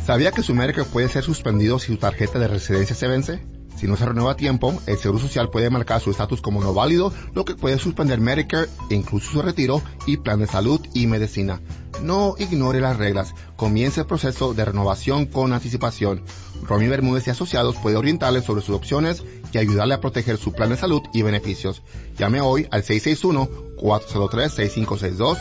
¿Sabía que su Medicare puede ser suspendido si su tarjeta de residencia se vence? Si no se renueva a tiempo, el Seguro Social puede marcar su estatus como no válido, lo que puede suspender Medicare, incluso su retiro y plan de salud y medicina. No ignore las reglas. Comience el proceso de renovación con anticipación. Romy Bermúdez y Asociados puede orientarle sobre sus opciones y ayudarle a proteger su plan de salud y beneficios. Llame hoy al 661-403-6562,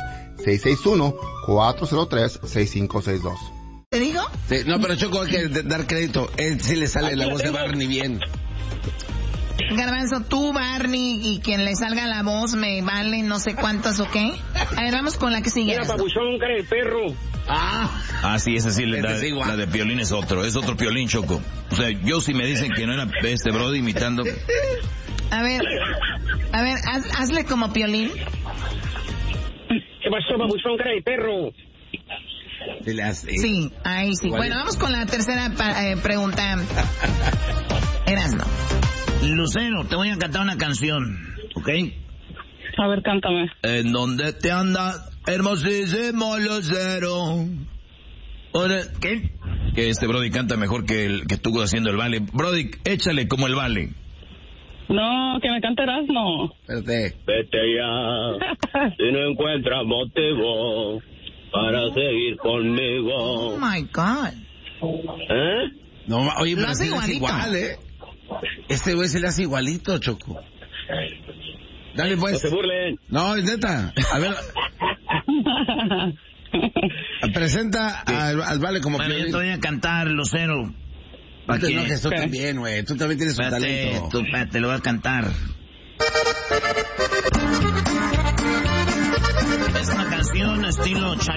661-403-6562. ¿Te digo? Sí, no, pero Choco, hay que dar crédito. Él sí le sale la voz de Barney bien. Garbanzo, tú, Barney, y quien le salga la voz me vale no sé cuántas o qué. A ver, vamos con la que sigue. Mira, papuchón, cara de perro. Sí, esa sí, la de Piolín es otro Piolín, Choco. O sea, yo si me dicen que no era este Brody imitando... A ver, hazle como Piolín. ¿Qué pasó, papuchón, cara de perro? Sí, ahí sí. Bueno, vamos con la tercera pregunta. Erasno. Lucero, te voy a cantar una canción, ¿ok? A ver, cántame. ¿En dónde te anda, hermosísimo Lucero? ¿Qué? Que este Brody canta mejor que tú haciendo el vale. Brody, échale como el vale. No, que me cante Erasno. Espérate. Vete ya, si no encuentras motivo para seguir conmigo. Oh my God. ¿Eh? No, oye, Lo pero hace sí le hace igual, ¿eh? Este güey se le hace igualito, Choco. Dale, pues. No se burlen. No, es neta. A ver. Presenta al vale como Bueno, yo te voy a cantar, Lucero. No te enojes, tú también, güey. Tú también tienes un talento. Te lo voy a cantar. Es una canción estilo